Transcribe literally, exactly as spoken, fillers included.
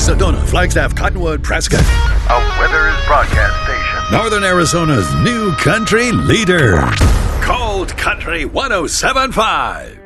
Sedona, Flagstaff, Cottonwood, Prescott. A Withers broadcast station. Northern Arizona's new country leader. Cold Country one oh seven point five.